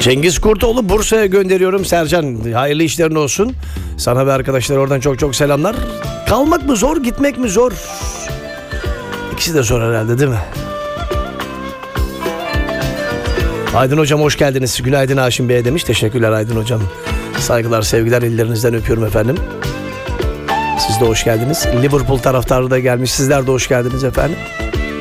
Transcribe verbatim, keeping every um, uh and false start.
Cengiz Kurtoğlu Bursa'ya gönderiyorum Sercan. Hayırlı işlerin olsun. Sana ve arkadaşlar oradan çok çok selamlar. Kalmak mı zor, gitmek mi zor? İkisi de zor herhalde, değil mi? Aydın hocam hoş geldiniz. Günaydın Haşim Bey'e demiş. Teşekkürler Aydın hocam. Saygılar, sevgiler, ellerinizden öpüyorum efendim. Siz de hoş geldiniz. Liverpool taraftarı da gelmiş. Sizler de hoş geldiniz efendim.